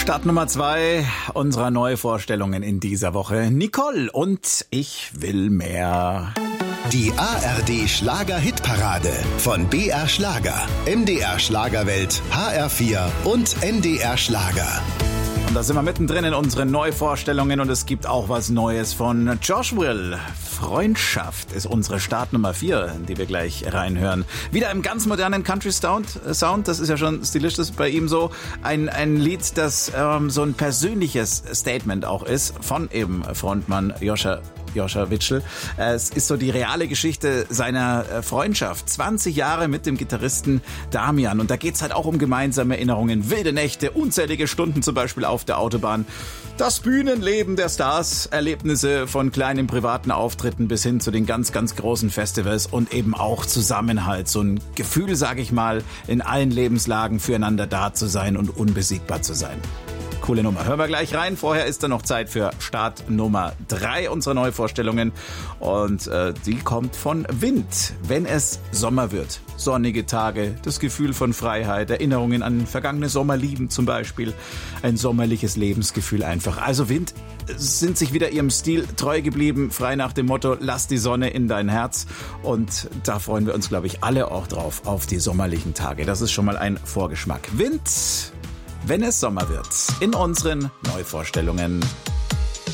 Start Nummer 2 unserer Neuvorstellungen in dieser Woche. Nicole und Ich will mehr. Die ARD Schlager-Hitparade von BR Schlager, MDR Schlagerwelt, HR4 und NDR Schlager. Und da sind wir mittendrin in unseren Neuvorstellungen und es gibt auch was Neues von Josh Will. Freundschaft ist unsere Startnummer 4, die wir gleich reinhören. Wieder im ganz modernen Country-Sound, das ist ja schon stilistisch bei ihm so. Ein Lied, das so ein persönliches Statement auch ist von eben Frontmann Joscha Witschel. Es ist so die reale Geschichte seiner Freundschaft. 20 Jahre mit dem Gitarristen Damian. Und da geht's halt auch um gemeinsame Erinnerungen, wilde Nächte, unzählige Stunden zum Beispiel auf der Autobahn. Das Bühnenleben der Stars, Erlebnisse von kleinen privaten Auftritten bis hin zu den ganz, ganz großen Festivals und eben auch Zusammenhalt. So ein Gefühl, sage ich mal, in allen Lebenslagen füreinander da zu sein und unbesiegbar zu sein. Coole Nummer. Hören wir gleich rein. Vorher ist dann noch Zeit für Start Nummer 3 unserer Neuvorstellungen. Und die kommt von Wind. Wenn es Sommer wird. Sonnige Tage, das Gefühl von Freiheit, Erinnerungen an vergangene Sommerlieben zum Beispiel. Ein sommerliches Lebensgefühl einfach. Also Wind sind sich wieder ihrem Stil treu geblieben. Frei nach dem Motto, lass die Sonne in dein Herz. Und da freuen wir uns, glaube ich, alle auch drauf, auf die sommerlichen Tage. Das ist schon mal ein Vorgeschmack. Wind, wenn es Sommer wird, in unseren Neuvorstellungen.